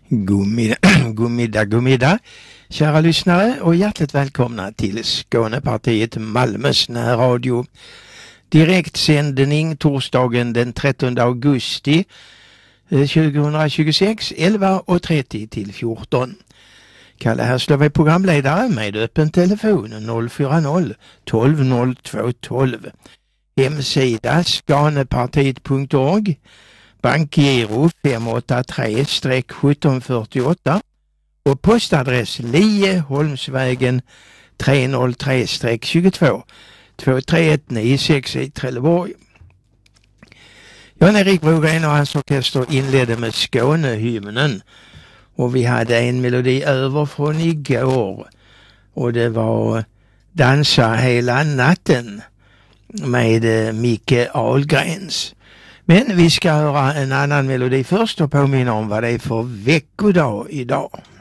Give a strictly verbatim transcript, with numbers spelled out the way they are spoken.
God middag, god middag, god middag, kära lyssnare, och hjärtligt välkomna till Skånepartiet Malmös närradio. Direktsändning torsdagen den trettonde augusti tjugohundratjugosex, elva och trettio till fjorton. Kalle Härslöv är programledare med öppen telefon noll fyra noll tolv noll två tolv. Hemsida skanepartiet punkt org. Bankgiro fem åtta tre sjutton fyrtioåtta och postadress Lieholmsvägen tre noll tre tjugotvå två tre ett nio sex i Trelleborg. Jan-Erik Brogren och hans orkester inledde med Skånehymnen, och vi hade en melodi över från igår, och det var Dansa hela natten med Micke Ahlgrens. Men vi ska höra en annan melodi först och påminna om vad det är för veckodag idag.